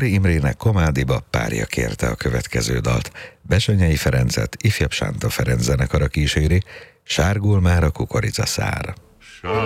Móri Imrének Komádiba párja kérte a következő dalt. Bessenyei Ferencet ifjabb Sánta Ferenc zenekara kíséri, Sárgul már a kukoricaszár.